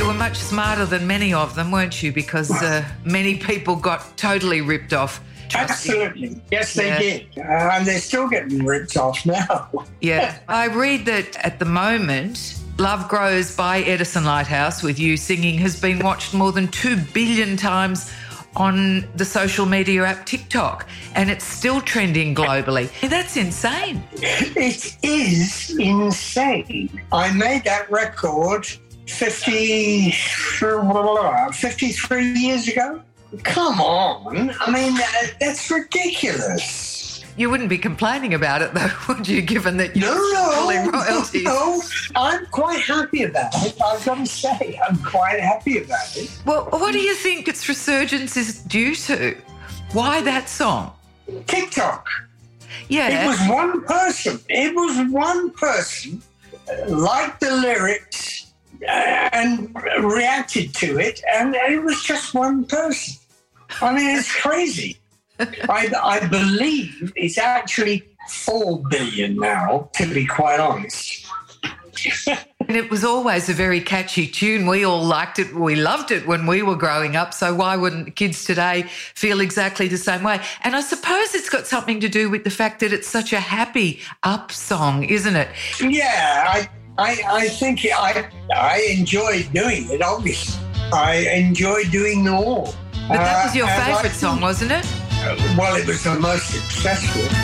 You were much smarter than many of them, weren't you? Because many people got totally ripped off. Absolutely. Yes, they did. And they're still getting ripped off now. Yeah. I read that at the moment, Love Grows by Edison Lighthouse, with you singing, has been watched more than 2 billion times on the social media app TikTok, and it's still trending globally. That's insane. It is insane. I made that record 53 years ago. Come on. I mean, that's ridiculous. You wouldn't be complaining about it, though, would you, given that you're pulling royalties? No, I'm quite happy about it. I've got to say, I'm quite happy about it. Well, what do you think its resurgence is due to? Why that song? TikTok. Yeah. It was one person. It was one person liked the lyrics and reacted to it, and it was just one person. I mean, it's crazy. I believe it's actually 4 billion now, to be quite honest. And it was always a very catchy tune. We all liked it. We loved it when we were growing up. So why wouldn't kids today feel exactly the same way? And I suppose it's got something to do with the fact that it's such a happy up song, isn't it? Yeah, I think I enjoy doing it, obviously. I enjoy doing them all. But that was your favourite song, wasn't it? Well, it was the most successful.